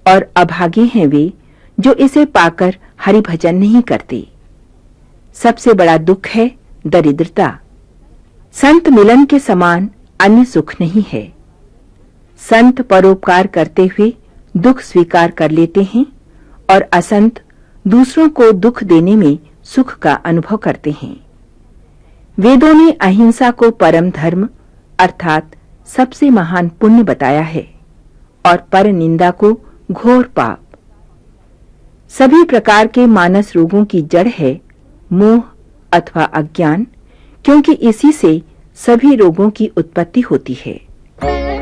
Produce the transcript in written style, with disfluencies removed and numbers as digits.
और अभागे हैं वे जो इसे पाकर हरि भजन नहीं करते। सबसे बड़ा दुख है दरिद्रता। संत मिलन के समान अन्य सुख नहीं है। संत परोपकार करते हुए दुख स्वीकार कर लेते हैं और असंत दूसरों को दुख देने में सुख का अनुभव करते हैं। वेदों ने अहिंसा को परम धर्म अर्थात सबसे महान पुण्य बताया है और पर निंदा को घोर पाप। सभी प्रकार के मानस रोगों की जड़ है मोह अथवा अज्ञान, क्योंकि इसी से सभी रोगों की उत्पत्ति होती है।